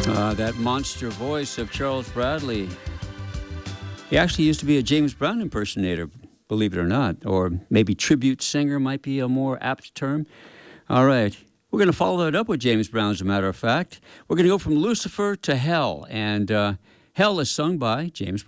That monster voice of Charles Bradley. He actually used to be a James Brown impersonator, believe it or not, or maybe tribute singer might be a more apt term. All right. We're going to follow that up with James Brown, as a matter of fact. We're going to go from Lucifer to Hell, and Hell is sung by James Brown.